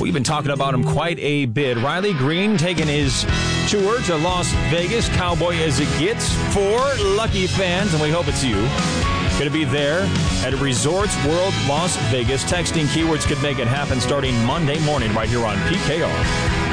We've been talking about him quite a bit. Riley Green taking his tour to Las Vegas, cowboy as it gets, for lucky fans, and we hope it's you. Going to be there at Resorts World Las Vegas. Texting keywords could make it happen starting Monday morning right here on PKR.